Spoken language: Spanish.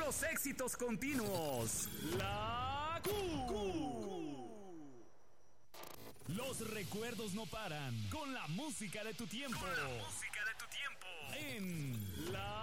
Los éxitos continuos. La Q. Los recuerdos no paran con la música de tu tiempo. En La